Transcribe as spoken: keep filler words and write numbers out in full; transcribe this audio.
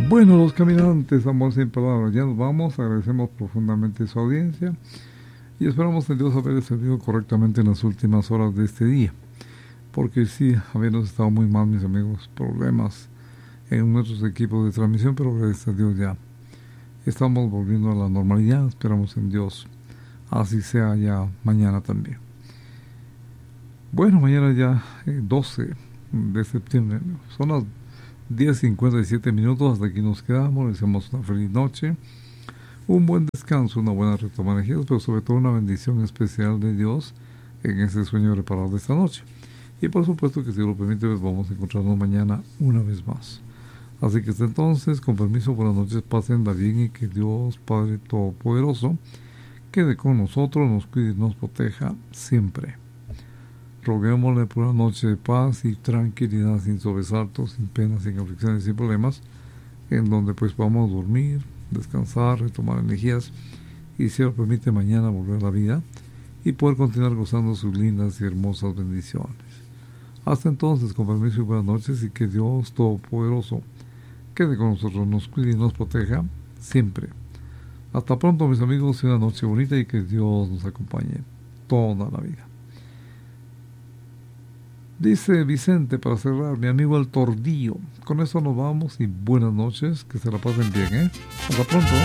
Bueno, los caminantes, amor sin palabras, ya nos vamos. Agradecemos profundamente su audiencia y esperamos en Dios haber servido correctamente en las últimas horas de este día, porque sí, habiendo estado muy mal, mis amigos, problemas en nuestros equipos de transmisión, pero gracias a Dios ya estamos volviendo a la normalidad. Esperamos en Dios así sea ya mañana también. Bueno, mañana ya eh, doce de septiembre, son las diez cincuenta y siete minutos. Hasta aquí nos quedamos. Les deseamos una feliz noche, un buen descanso, una buena retoma de energías, pero sobre todo una bendición especial de Dios en ese sueño reparado de esta noche. Y por supuesto que si Dios lo permite, pues vamos a encontrarnos mañana una vez más. Así que hasta entonces, con permiso, buenas noches, pásenla bien y que Dios Padre Todopoderoso quede con nosotros, nos cuide y nos proteja siempre. Roguémosle por una noche de paz y tranquilidad, sin sobresaltos, sin penas, sin aflicciones, sin problemas, en donde pues podamos dormir, descansar, retomar energías y, si lo permite, mañana volver a la vida y poder continuar gozando sus lindas y hermosas bendiciones. Hasta entonces, con permiso y buenas noches, y que Dios Todopoderoso quede con nosotros, nos cuide y nos proteja siempre. Hasta pronto, mis amigos, y una noche bonita, y que Dios nos acompañe toda la vida. Dice Vicente, para cerrar, mi amigo el Tordillo. Con eso nos vamos y buenas noches, que se la pasen bien, ¿eh? Hasta pronto.